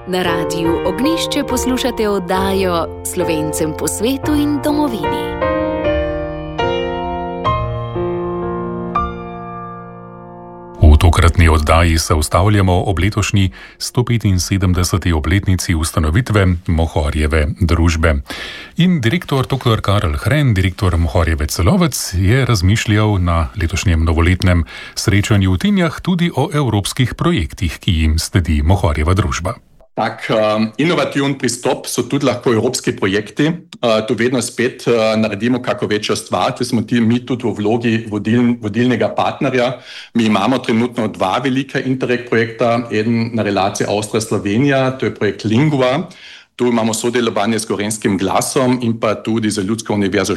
Na Radiu Ognjišče poslušate oddajo Slovencem po svetu in domovini. V tokratni oddaji se ustavljamo ob letošnji 175. obletnici ustanovitve Mohorjeve družbe. In direktor dr. Karel Hren, direktor Mohorjeve Celovec, je razmišljal na letošnjem novoletnem srečanju v Tinjah tudi o evropskih projektih, ki jim sledi Mohorjeva družba. Tak inovativen pristop so tudi lahko evropski projekti. Tu vedno spet naredimo kako večjo stvar. Tu smo mi tudi v vlogi vodilnega partnerja. Mi imamo trenutno dva velika Interreg projekta. Eden na relaciji Avstrija-Slovenija, to je projekt Lingua. Tu imamo sodelovanje z Gorenjskim glasom in pa tudi z Ljudsko univerzo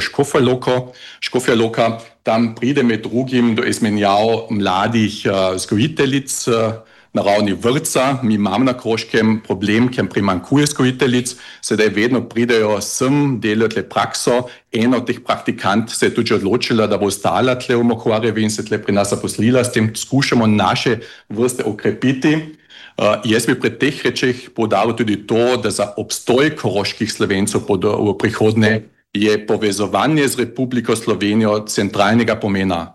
Škofja Loka. Tam pride med drugim do izmenjav mladih vzgojiteljic na ravni vrtca. Mi imamo na Koroškem problem, ker primanjkuje vzgojiteljic, sedaj vedno pridejo sem, delajo tle prakso. Ena od teh praktikant se je tudi odločila, da bo ostala tle v Mohorjevi in se tle pri nas zaposlila. S tem skušamo naše vrste okrepiti. Jaz bi pri teh rečeh poudaril tudi to, da za obstoj koroških Slovencev v prihodnje je povezovanje z Republiko Slovenijo centralnega pomena.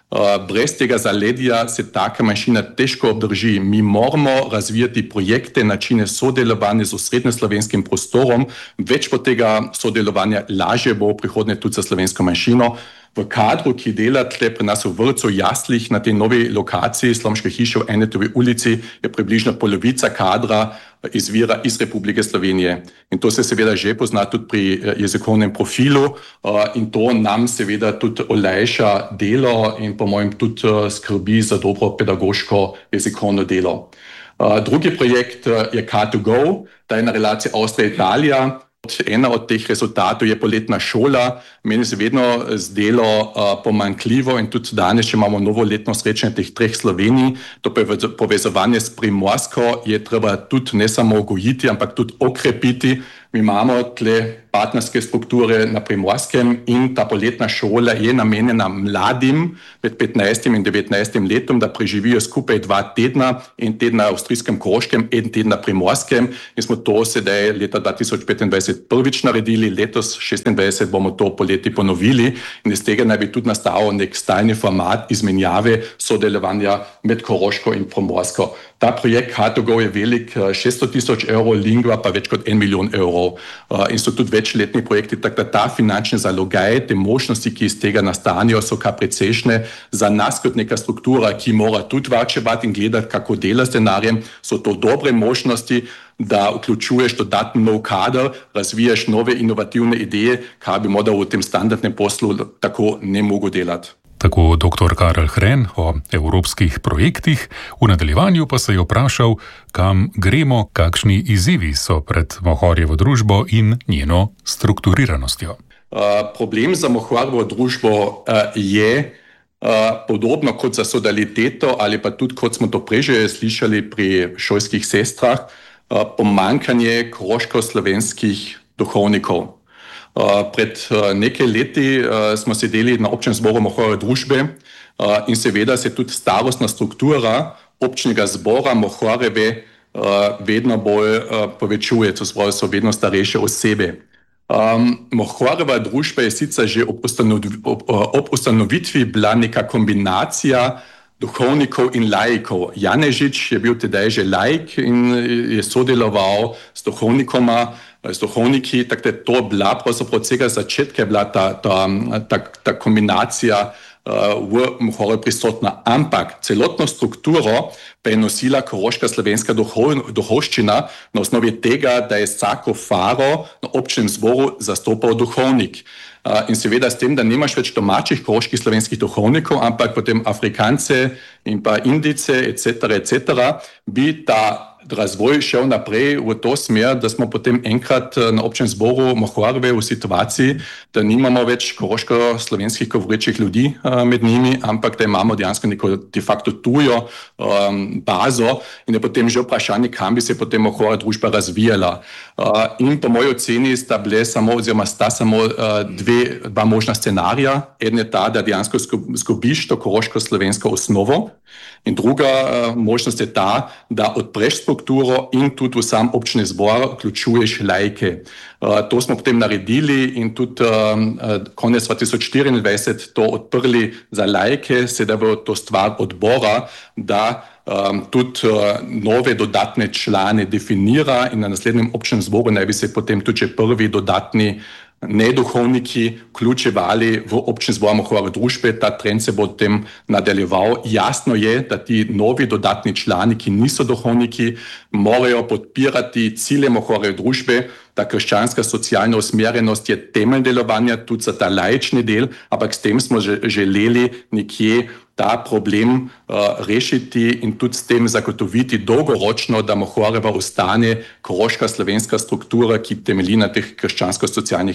Brez tega zaledja se taka manjšina težko obdrži. Mi moramo razvijati projekte, načine sodelovanja z osrednjeslovenskim prostorom. Več po tega sodelovanja lažje bo v prihodnje tudi za slovensko manjšino. V kadru, ki dela tle pri nas v vrtcu Jaslih na tej novi lokaciji Slomške hiše v Enetovi ulici, je približno polovica kadra izvira iz Republike Slovenije. In to se seveda že pozna tudi pri jezikovnem profilu in to nam seveda tudi olajša delo in po mojem tudi skrbi za dobro pedagoško jezikovno delo. Drugi projekt je Car2Go, ta je na relaciji Avstrija-Italija. Ena od teh rezultatov je poletna šola. Meni se vedno zdelo pomanjkljivo in tudi danes, če imamo novo letno srečanje teh treh Slovenij, to povezovanje s Primorsko je treba tudi ne samo gojiti, ampak tudi okrepiti. Mi imamo tle partnerske strukture na Primorskem in ta poletna šola je namenjena mladim med 15 in 19 letom, da preživijo skupaj 2 tedna, en teden na avstrijskem Koroškem, en teden na Primorskem. In smo to sedaj leta 2025 prvič naredili, letos 26 bomo to poleti ponovili in iz tega naj bi tudi nastal nek stalni format izmenjave sodelovanja med Koroško in Primorsko. Ta projekt Car2Go je velik, 600 000 evrov, Lingua pa več kot 1 milijon evrov. In so tudi večletni projekti, tako da ta finančne zalogaj, te možnosti, ki iz tega nastanejo, so kar precejšnje. Za nas kot neka struktura, ki mora tudi varčevati in gledati, kako dela s denarjem, so to dobre možnosti, da vključuješ dodatni nov kader, razvijaš nove inovativne ideje, kar bi morda v tem standardnem poslu tako ne mogo delati. Tako dr. Karel Hren o evropskih projektih, v nadaljevanju pa se je vprašal, kam gremo, kakšni izzivi so pred Mohorjevo družbo in njeno strukturiranostjo. Problem za Mohorjevo družbo je podobno kot za sodaliteto ali pa tudi kot smo to prej že slišali pri šolskih sestrah, pomanjkanje koroško-slovenskih duhovnikov. Pred nekaj leti smo sedeli na občnem zboru Mohorjeve družbe in seveda se tudi starostna struktura občnega zbora Mohorjeve vedno bolj povečuje, to so vedno starejše osebe. Mohorjeva družba je sicer že ob ustanovitvi bila neka kombinacija duhovnikov in laikov. Janežič je bil tedaj že laik in je sodeloval s duhovniki, tako da je to bila pravzaprav od vsega začetka je bila ta kombinacija v Mohorjevi prisotna. Ampak celotno strukturo pa je nosila koroška slovenska duhovščina na osnovi tega, da je vsako faro na občnem zboru zastopal duhovnik. In seveda s tem, da nimaš več domačih koroških slovenskih duhovnikov, ampak potem Afrikance in pa Indice, etc., bi ta razvoj šel naprej v to smer, da smo potem enkrat na občnem zboru Mohorjeve v situaciji, da nimamo več koroško-slovenskih govorečih ljudi med njimi, ampak da imamo dejansko neko de facto tujo bazo in je potem že vprašanje, kam bi se potem Mohorjeva družba razvijala. In po moji oceni sta samo dva možna scenarija. Eden je ta, da dejansko zgubiš to koroško-slovensko osnovo in druga možnost je ta, da odpreš strukturo in tudi v sam občni zbor vključuješ laike. To smo potem naredili in tudi konec 2024 to odprli za laike, sedaj bo to stvar odbora, da tudi nove dodatne člane definira in na naslednjem občnem zboru naj bi se potem tudi prvi dodatni neduhovniki vključevali v občni zbor Mohorjeve družbe. Ta trend se bo potem nadaljeval. Jasno je, da ti novi dodatni člani, ki niso duhovniki, morajo podpirati cilje Mohorjeve družbe. Ta krščanska socialna usmerjenost je temelj delovanja tudi za ta laični del, ampak s tem smo želeli nekje ta problem rešiti in tudi s tem zagotoviti dolgoročno, da Mohorjeva ostane koroška slovenska struktura, ki temelji na teh krščansko-socialnih